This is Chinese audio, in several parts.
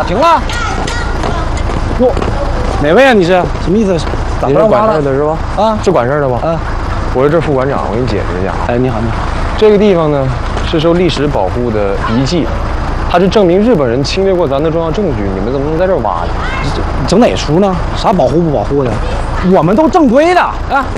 行了。哟，哪位啊？你是什么意思？咋你是管事儿的是吧？ 啊， 是管事儿的吧？ 啊， 我是这副馆长，我给你解释一下。 哎，你好，你好。 这个地方呢是受历史保护的遗迹，它是证明日本人侵略过咱的重要证据。你们怎么能在这儿挖呢？ 整哪出呢？啥保护不保护的？我们都正规的啊！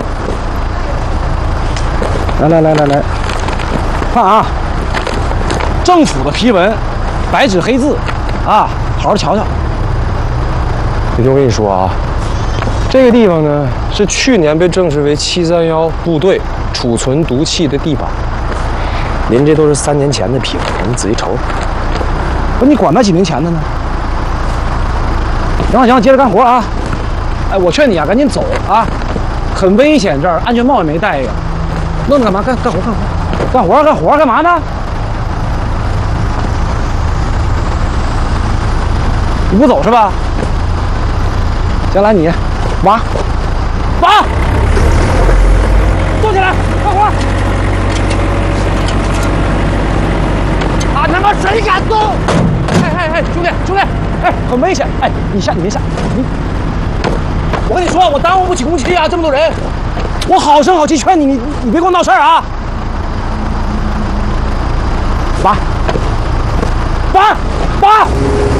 来，看啊，政府的批文，白纸黑字，啊，好好瞧瞧。 你听我跟你说啊，这个地方呢是去年被证实为731部队储存毒气的地方。您这都是3年前的批文，你仔细瞅瞅。 不是你管他几年前的呢？行了，接着干活啊！哎，我劝你啊，赶紧走啊，很危险，这儿安全帽也没戴一个，愣着干嘛？干活干嘛呢？你不走是吧？先来你，挖，坐起来，干活！啊他妈谁敢动？哎，兄弟，哎，很危险！哎，你别下，我跟你说，我耽误不起工期啊，这么多人，我好声好气劝你，你别给我闹事儿啊！拔！